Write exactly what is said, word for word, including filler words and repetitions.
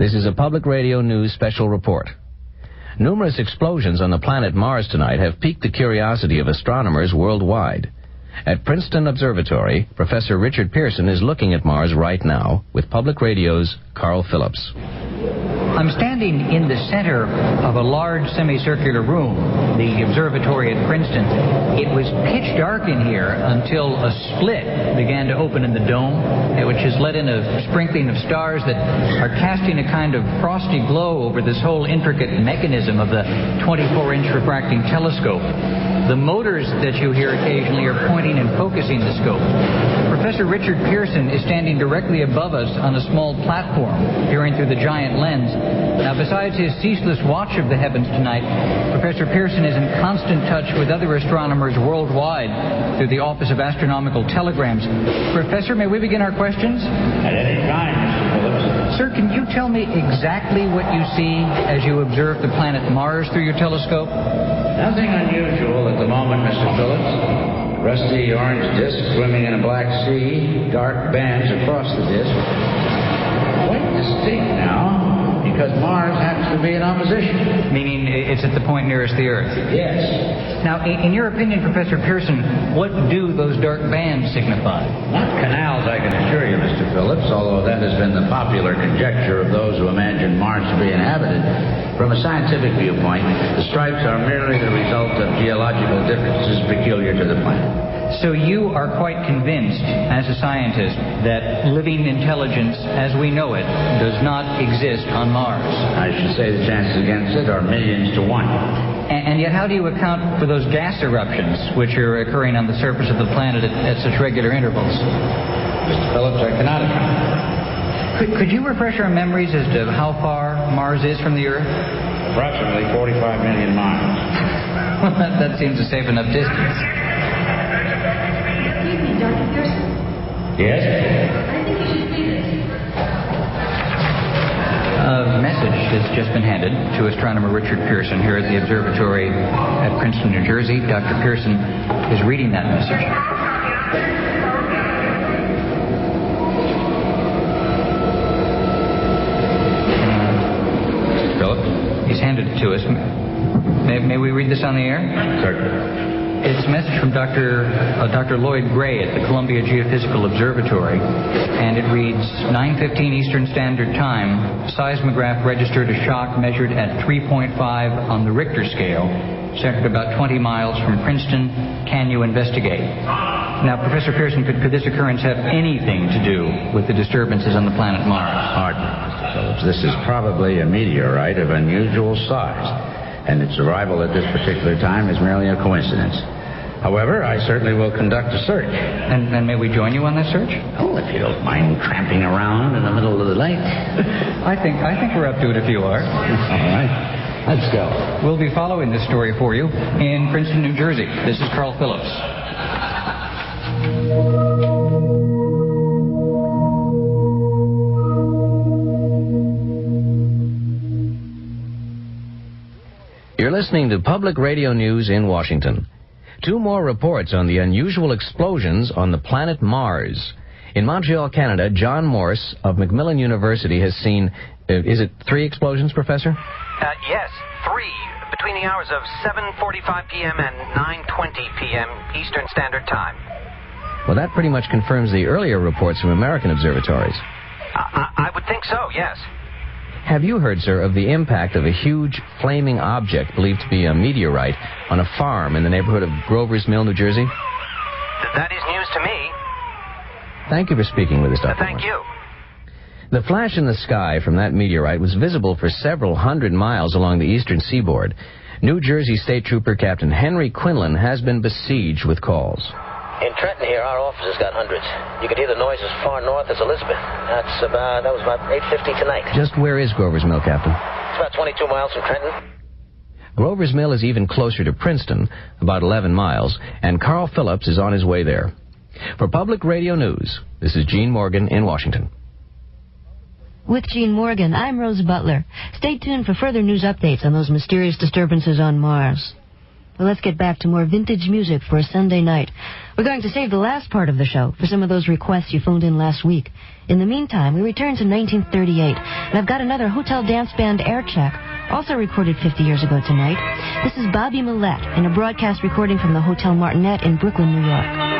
This is a Public Radio News special report. Numerous explosions on the planet Mars tonight have piqued the curiosity of astronomers worldwide. At Princeton Observatory, Professor Richard Pearson is looking at Mars right now with Public Radio's Carl Phillips. I'm standing in the center of a large semicircular room, the observatory at Princeton. It was pitch dark in here until a split began to open in the dome, which has let in a sprinkling of stars that are casting a kind of frosty glow over this whole intricate mechanism of the twenty-four inch refracting telescope. The motors that you hear occasionally are pointing and focusing the scope. Professor Richard Pearson is standing directly above us on a small platform, peering through the giant lens. Now, besides his ceaseless watch of the heavens tonight, Professor Pearson is in constant touch with other astronomers worldwide through the Office of Astronomical Telegrams. Professor, may we begin our questions? At any time, Mister Phillips. Sir, can you tell me exactly what you see as you observe the planet Mars through your telescope? Nothing unusual at the moment, Mister Phillips. Rusty orange disk swimming in a black sea, dark bands across the disk. Quite distinct now, because Mars happens to be in opposition. Meaning it's at the point nearest the Earth? Yes. Now, in your opinion, Professor Pearson, what do those dark bands signify? Not canals, I can assure you, Mister Phillips, although that has been the popular conjecture of those who imagine Mars to be inhabited. From a scientific viewpoint, the stripes are merely the result of geological differences peculiar to the planet. So you are quite convinced, as a scientist, that living intelligence, as we know it, does not exist on Mars? I should say the chances against it are millions to one. And, and yet how do you account for those gas eruptions which are occurring on the surface of the planet at, at such regular intervals? Mister Phillips, I cannot account for that. Could, could you refresh our memories as to how far Mars is from the Earth? Approximately forty-five million miles. Well, that, that seems a safe enough distance. Excuse me, Doctor Pearson. Yes? I think you should see this. A message has just been handed to astronomer Richard Pearson here at the observatory at Princeton, New Jersey. Doctor Pearson is reading that message. He's handed it to us. May, may we read this on the air? Certainly. It's a message from Doctor Uh, Doctor Lloyd Gray at the Columbia Geophysical Observatory, and it reads, nine fifteen Eastern Standard Time, seismograph registered a shock measured at three point five on the Richter scale, centered about twenty miles from Princeton. Can you investigate? Now, Professor Pearson, could, could this occurrence have anything to do with the disturbances on the planet Mars? Hardly, Mister Phillips. This is probably a meteorite of unusual size, and its arrival at this particular time is merely a coincidence. However, I certainly will conduct a search. And, and may we join you on that search? Oh, if you don't mind tramping around in the middle of the night. I think I think we're up to it if you are. All right. Let's go. We'll be following this story for you in Princeton, New Jersey. This is Carl Phillips. You're listening to Public Radio News in Washington. Two more reports on the unusual explosions on the planet Mars. In Montreal, Canada, John Morse of Macmillan University has seen, uh, is it three explosions, Professor? Uh, yes, three, between the hours of seven forty-five p.m. and nine twenty p.m. Eastern Standard Time. Well, that pretty much confirms the earlier reports from American observatories. I, I, I would think so, yes. Have you heard, sir, of the impact of a huge flaming object believed to be a meteorite on a farm in the neighborhood of Grover's Mill, New Jersey? That is news to me. Thank you for speaking with us, Doctor Uh, thank Morse. you. The flash in the sky from that meteorite was visible for several hundred miles along the eastern seaboard. New Jersey State Trooper Captain Henry Quinlan has been besieged with calls. In Trenton here, our office has got hundreds. You could hear the noise as far north as Elizabeth. That's about, that was about eight fifty tonight. Just where is Grover's Mill, Captain? It's about twenty-two miles from Trenton. Grover's Mill is even closer to Princeton, about eleven miles, and Carl Phillips is on his way there. For Public Radio News, this is Gene Morgan in Washington. With Gene Morgan, I'm Rose Butler. Stay tuned for further news updates on those mysterious disturbances on Mars. Well, let's get back to more vintage music for a Sunday night. We're going to save the last part of the show for some of those requests you phoned in last week. In the meantime, we return to nineteen thirty-eight, and I've got another hotel dance band, Air Check, also recorded fifty years ago tonight. This is Bobby Millette in a broadcast recording from the Hotel Martinet in Brooklyn, New York.